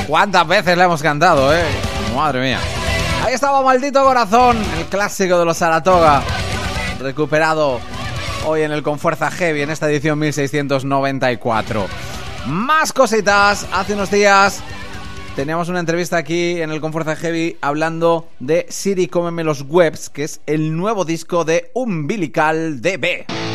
¿Cuántas veces la hemos cantado, eh? Madre mía. Ahí estaba Maldito Corazón, el clásico de los Saratoga, recuperado hoy en el Con Fuerza Heavy, en esta edición 1694. Más cositas. Hace unos días teníamos una entrevista aquí en el Con Fuerza Heavy hablando de Siri Cómeme los Webs, que es el nuevo disco de Umbilical DB.